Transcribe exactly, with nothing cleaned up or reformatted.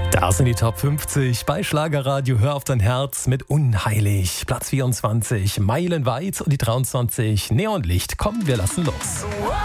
Da sind die Top fünfzig bei Schlagerradio. Hör auf dein Herz mit Unheilig. Platz vierundzwanzig, Meilenweit und die dreiundzwanzig, Neonlicht. Komm, wir lassen los.